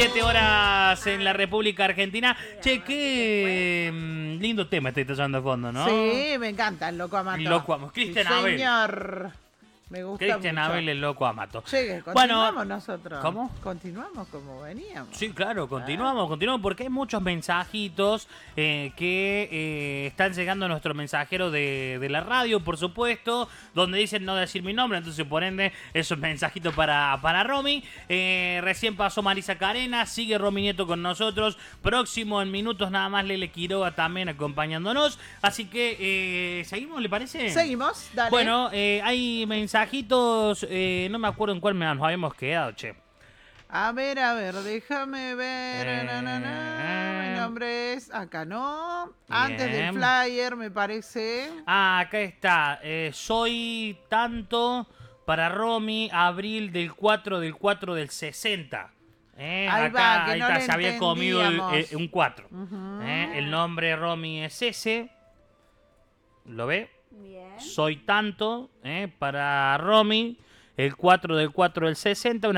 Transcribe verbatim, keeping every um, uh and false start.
diecisiete horas en la República Argentina. Che, qué mm, lindo tema estoy tocando de fondo, ¿no? Sí, me encanta el Loco Amato. Loco Amato. Cristian sí, Abel. Señor. Me gusta Cristian mucho. Abel, el Loco Amato. Che, continuamos Bueno, nosotros. ¿cómo? Continuamos como veníamos. Sí, claro, continuamos, continuamos, porque hay muchos mensajitos eh, que eh, están llegando a nuestro mensajero de, de la radio, por supuesto, donde dicen no decir mi nombre, entonces por ende es un mensajito para, para Romy. Eh, recién pasó Marisa Carena, sigue Romy Nieto con nosotros, próximo en minutos nada más Lele Quiroga también acompañándonos, así que eh, ¿seguimos, le parece? Seguimos, dale. Bueno, eh, hay mensajitos, eh, no me acuerdo en cuál me nos habíamos quedado, che. A ver, a ver, déjame ver. Eh, na, na, na. Mi nombre es. Acá no. Bien. Antes del flyer, me parece. Ah, acá está. Eh, soy tanto para Romy, abril del cuatro del cuatro del sesenta. Eh, Ahí acá va, que ahí no está, le se había comido el- entendíamos. eh, un cuatro. Ujú. Eh, el nombre Romy es ese. ¿Lo ve? Bien. Soy tanto eh, para Romy, el cuatro del cuatro del sesenta. Una